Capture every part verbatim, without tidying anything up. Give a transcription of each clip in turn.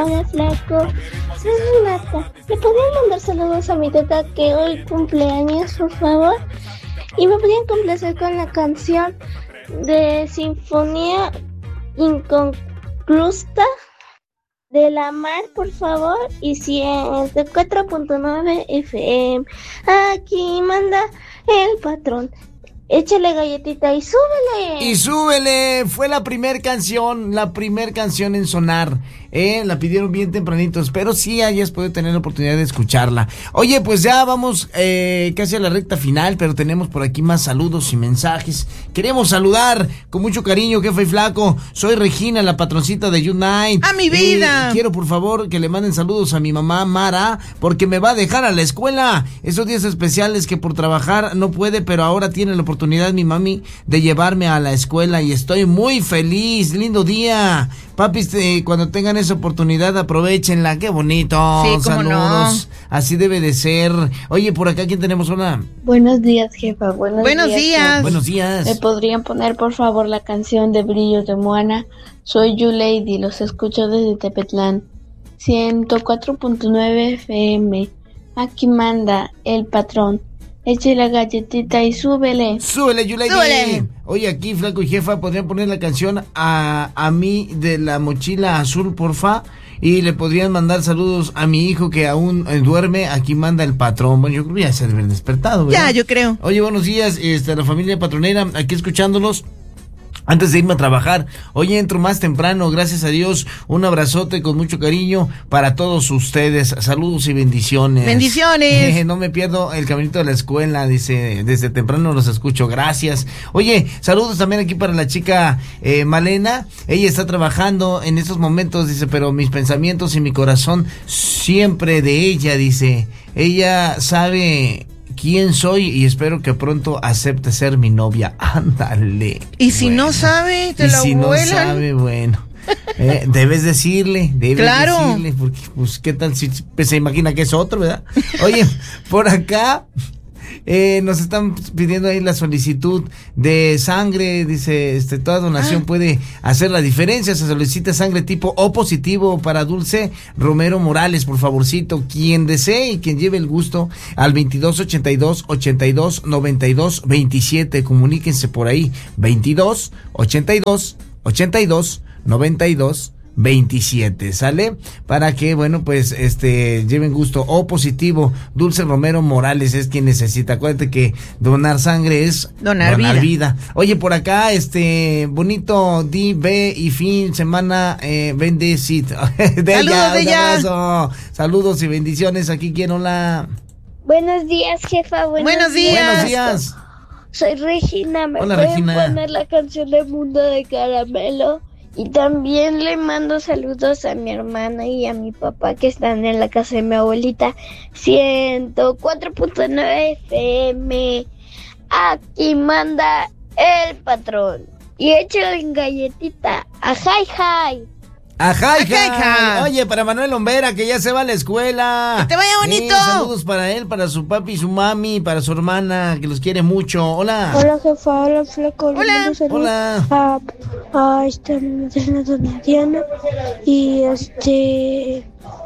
Hola, flaco. Soy Renata. ¿Le podrían mandar saludos a mi teta que hoy cumpleaños, por favor? Y me podrían complacer con la canción de Sinfonía Inconclusa de la Mar, por favor, y ciento cuatro punto nueve F M. Aquí manda el patrón. Échale galletita y súbele. Y súbele. Fue la primer canción, la primer canción en sonar. Eh, la pidieron bien tempranitos, pero sí hayas podido tener la oportunidad de escucharla. Oye, pues ya vamos eh, casi a la recta final, pero tenemos por aquí más saludos y mensajes. Queremos saludar con mucho cariño, jefe y flaco. Soy Regina, la patroncita de Unite. ¡A mi vida! Eh, quiero por favor que le manden saludos a mi mamá Mara, porque me va a dejar a la escuela. Esos días especiales que por trabajar no puede, pero ahora tiene la oportunidad mi mami de llevarme a la escuela y estoy muy feliz. Lindo día. Papis, eh, cuando tengan esa oportunidad, aprovechenla. Qué bonito. Sí, cómo saludos. No. Así debe de ser. Oye, por acá, ¿quién tenemos? Hola. Buenos días, jefa. Buenos, Buenos días. días. Buenos días. ¿Me podrían poner, por favor, la canción de Brillos de Moana? Soy You Lady, los escucho desde Tepetlán. ciento cuatro punto nueve F M. Aquí manda el patrón. Eche la galletita y súbele. Súbele, You Lady. Súbele. Oye, aquí, flaco y jefa, podrían poner la canción a, a mí de la mochila azul, porfa. Y le podrían mandar saludos a mi hijo que aún eh, duerme. Aquí manda el patrón. Bueno, yo creo que ya se debe haber despertado, ¿verdad? Ya, yo creo. Oye, buenos días, este, la familia patronera, aquí escuchándolos. Antes de irme a trabajar, hoy entro más temprano, gracias a Dios, un abrazote con mucho cariño para todos ustedes, saludos y bendiciones. Bendiciones. Eh, no me pierdo el caminito de la escuela, dice, desde temprano los escucho, gracias. Oye, saludos también aquí para la chica eh, Malena, ella está trabajando en estos momentos, dice, pero mis pensamientos y mi corazón siempre de ella, dice, ella sabe quién soy y espero que pronto acepte ser mi novia. Ándale. Y si bueno. no sabe, te y la si vuelan. no sabe, bueno. Eh, debes decirle, debes claro. decirle, porque pues qué tal si pues, se imagina que es otro, ¿verdad? Oye, por acá eh, nos están pidiendo ahí la solicitud de sangre, dice, este, toda donación ah. puede hacer la diferencia, se solicita sangre tipo O positivo para Dulce Romero Morales, por favorcito, quien desee y quien lleve el gusto al veintidós ochenta y dos ochenta y dos noventa y dos veintisiete, comuníquense por ahí, veintidós ochenta y dos ochenta y dos noventa y dos veintisiete, ¿sale? Para que, bueno, pues, este, lleven gusto. O positivo, Dulce Romero Morales es quien necesita. Acuérdate que donar sangre es donar, donar vida. vida. Oye, por acá, este, bonito día y fin semana, eh, bendecid. de Saludos, de ella. Saludos y bendiciones. Aquí, ¿quién? Hola. Buenos días, jefa. Buenos, Buenos días. días. Buenos días. Soy Regina. ¿Me Hola, pueden Regina. poner la canción de Mundo de Caramelo? Y también le mando saludos a mi hermana y a mi papá que están en la casa de mi abuelita. ciento cuatro punto nueve F M. Aquí manda el patrón. Y échale en galletita. ¡Ajay, jay! Ajá, Ajá, hija. Oye, para Manuel Hombera, que ya se va a la escuela. ¡Que te vaya bonito! Eh, saludos para él, para su papi y su mami, para su hermana, que los quiere mucho. Hola. Hola, jefa. Hola, flaco. Hola. Hola. A, a esta doña Diana. Y este...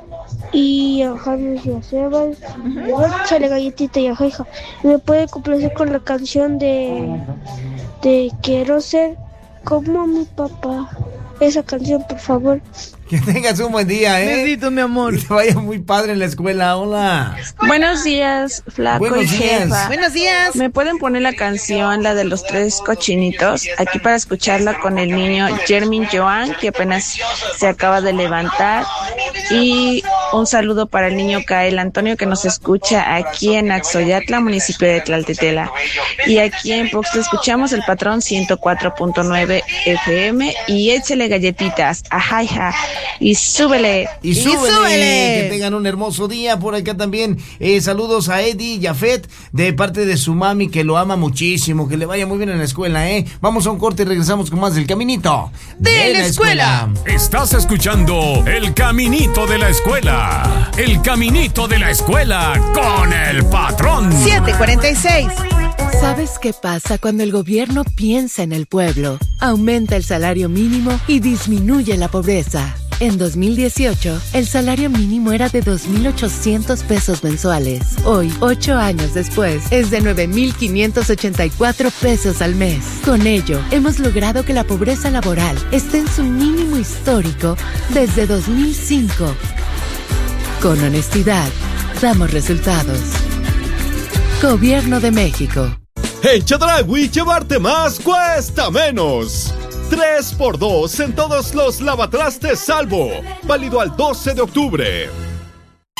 Y a James y a Sebas. Sale galletita y a hija. ¿Me puede complacer con la canción de... de Quiero ser como mi papá? Esa canción, por favor. Que tengas un buen día, ¿eh? Besito, mi amor. Que te vaya muy padre en la escuela. Hola. Buenos días, flaco Buenos y días. jefa. Buenos días. ¿Me pueden poner la canción, la de los tres cochinitos? Aquí para escucharla con el niño Jermin Joan, que apenas se acaba de levantar. Y un saludo para el niño Kael Antonio, que nos escucha aquí en Axoyatla, municipio de Tlaltetela. Y aquí en Puxla escuchamos el patrón ciento cuatro punto nueve F M. Y échele galletitas. Ajá, hija. Y súbele. Y súbele. Y súbele. Que tengan un hermoso día. Por acá también eh, saludos a Eddie Jafet de parte de su mami, que lo ama muchísimo. Que le vaya muy bien en la escuela, ¿eh? Vamos a un corte y regresamos con más del Caminito de, de la, la escuela. escuela. Estás escuchando El Caminito de la Escuela. El Caminito de la Escuela con el patrón. siete cuarenta y seis. ¿Sabes qué pasa cuando el gobierno piensa en el pueblo? Aumenta el salario mínimo y disminuye la pobreza. En dos mil dieciocho, el salario mínimo era de dos mil ochocientos pesos mensuales. Hoy, ocho años después, es de nueve mil quinientos ochenta y cuatro pesos al mes. Con ello, hemos logrado que la pobreza laboral esté en su mínimo histórico desde dos mil cinco. Con honestidad, damos resultados. Gobierno de México. En Chedraui, llevarte más cuesta menos. tres por dos en todos los lavatrastes Salvo. Válido al doce de octubre.